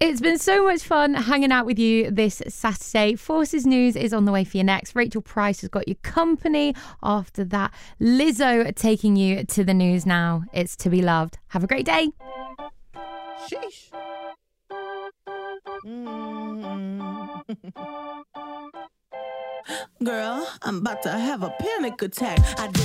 It's been so much fun hanging out with you this Saturday. Forces News is on the way for you next. Rachel Price has got your company. After that, Lizzo taking you to the news now. It's To Be Loved. Have a great day. Sheesh. Girl, I'm about to have a panic attack.